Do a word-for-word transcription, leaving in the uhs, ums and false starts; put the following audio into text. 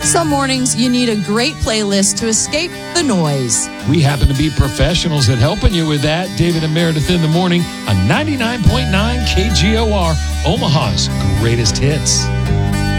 Some mornings you need a great playlist to escape the noise. We happen to be professionals at helping you with that. David and Meredith in the morning on ninety-nine point nine K G O R, Omaha's greatest hits.